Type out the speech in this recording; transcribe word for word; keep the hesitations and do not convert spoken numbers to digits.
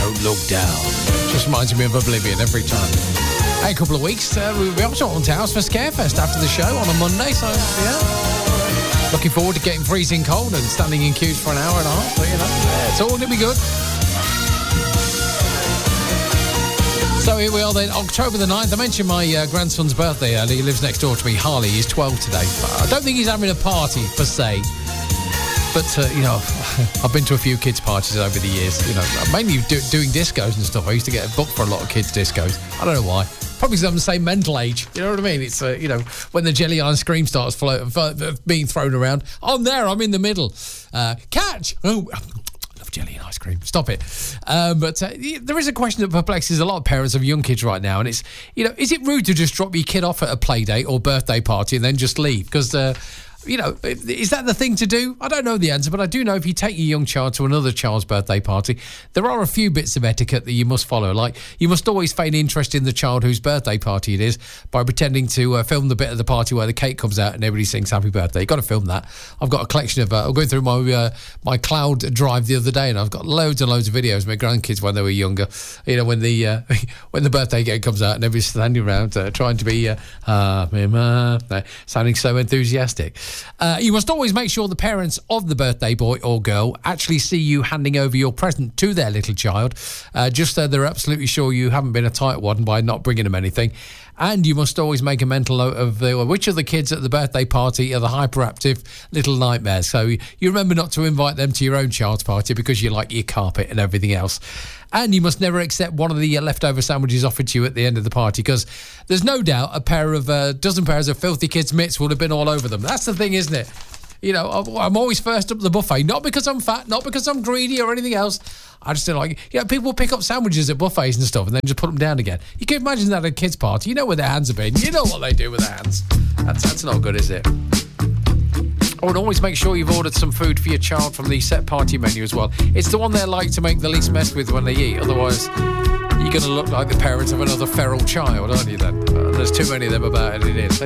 Don't Look Down. Just reminds me of Oblivion every time. Hey, a couple of weeks, uh, we'll be up to Alton Towers for Scarefest after the show on a Monday, so yeah. Looking forward to getting freezing cold and standing in queues for an hour and a half, but you know, yeah, it's all going to be good. So here we are then, October the ninth. I mentioned my uh, grandson's birthday earlier. He lives next door to me, Harley. He's twelve today. But I don't think he's having a party, per se. But, uh, you know, I've been to a few kids' parties over the years. You know, mainly do, doing discos and stuff. I used to get booked for a lot of kids' discos. I don't know why. Probably because I'm the same mental age. You know what I mean? It's, uh, you know, when the jelly ice cream starts float, f- being thrown around, I'm there, I'm in the middle. Uh, catch! Oh, jelly and ice cream. Stop it. Um, but uh, there is a question that perplexes a lot of parents of young kids right now, and it's, you know, is it rude to just drop your kid off at a play date or birthday party and then just leave? Because, uh, you know, is that the thing to do? I don't know the answer, but I do know if you take your young child to another child's birthday party, there are a few bits of etiquette that you must follow. Like, you must always feign interest in the child whose birthday party it is by pretending to uh, film the bit of the party where the cake comes out and everybody sings happy birthday. You've got to film that. I've got a collection of, uh, I'm going through my uh, my cloud drive the other day, and I've got loads and loads of videos of my grandkids when they were younger. You know, when the uh, when the birthday cake comes out and everybody's standing around uh, trying to be uh, happy birthday, sounding so enthusiastic. Uh, you must always make sure the parents of the birthday boy or girl actually see you handing over your present to their little child, uh, just so they're absolutely sure you haven't been a tight one by not bringing them anything. And you must always make a mental note of the, which of the kids at the birthday party are the hyperactive little nightmares. So you remember not to invite them to your own child's party because you like your carpet and everything else. And you must never accept one of the leftover sandwiches offered to you at the end of the party, because there's no doubt a pair of, uh, dozen pairs of filthy kids' mitts would have been all over them. That's the thing, isn't it? You know, I'm always first up the buffet, not because I'm fat, not because I'm greedy or anything else. I just don't like, you know, people pick up sandwiches at buffets and stuff and then just put them down again. You can imagine that at a kid's party. You know where their hands have been. You know what they do with their hands. That's, that's not good, is it? I would always make sure you've ordered some food for your child from the set party menu as well. It's the one they like to make the least mess with when they eat. Otherwise, you're going to look like the parents of another feral child, aren't you then? Uh, there's too many of them about it, it is.